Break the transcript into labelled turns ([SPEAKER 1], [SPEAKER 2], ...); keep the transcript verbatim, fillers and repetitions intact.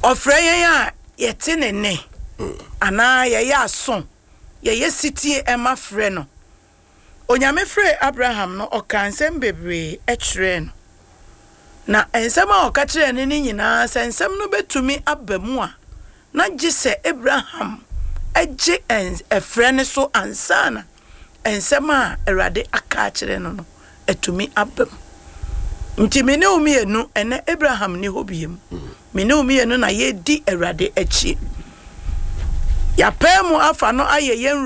[SPEAKER 1] ofre ya yete ne ne ana ye ya son ye ye sitie ema frɛ no onyame frɛ Abraham no ɔkansɛm bebre ɛkyerɛ no na ensɛm a ɔkakyerɛ ne ne nyinaa sɛ ensɛm no betumi abamu a na gye sɛ Abraham agye ɛfrɛ ne so ansana ensɛm a Awurade aka kyerɛ no no etumi abam nti me ne omienu ene Abraham ne hobiem me ne omienu na ye di Awurade akyi ya pemu afa no aye